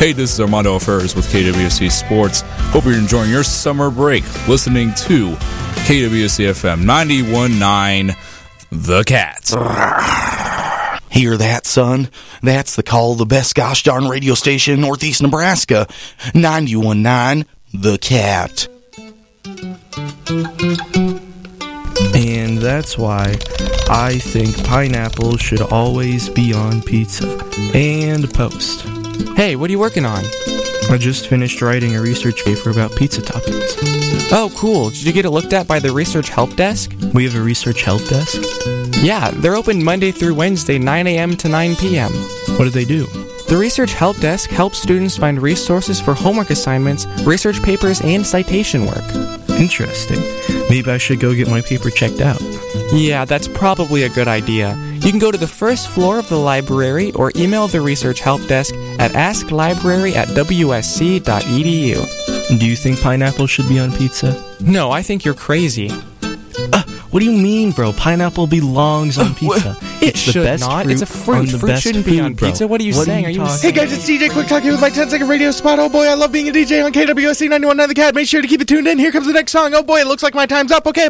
Hey, this is Armando Ferris with KWC Sports. Hope you're enjoying your summer break listening to KWC FM 91.9 The Cat. Hear that, son? That's the call of the best gosh darn radio station in Northeast Nebraska. 91.9 The Cat. And that's why I think pineapple should always be on pizza. And post. Hey, what are you working on? I just finished writing a research paper about pizza toppings. Oh, cool. Did you get it looked at by the Research Help Desk? We have a research help desk? Yeah, they're open Monday through Wednesday, 9 a.m. to 9 p.m. What do they do? The Research Help Desk helps students find resources for homework assignments, research papers, and citation work. Interesting. Maybe I should go get my paper checked out. Yeah, that's probably a good idea. You can go to the first floor of the library or email the Research Help Desk at asklibrary@wsc.edu. Do you think pineapple should be on pizza? No, I think you're crazy. What do you mean, bro? Pineapple belongs on pizza. It should not. It's a fruit. Fruit shouldn't be on pizza. What are you saying? Are you Hey guys, it's DJ Quick Talk here with my 10-second radio spot. Oh boy, I love being a DJ on KWSC 91.9 The Cat. Make sure to keep it tuned in. Here comes the next song. Oh boy, it looks like my time's up. Okay.